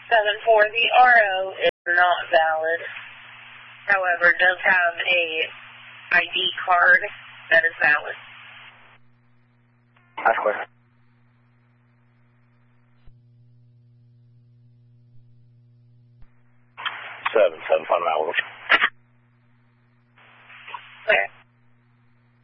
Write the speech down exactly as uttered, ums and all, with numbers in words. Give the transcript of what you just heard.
seven four, the R O is not valid. However, does have a I D card that is valid. That's clear. Seven, seven, five miles.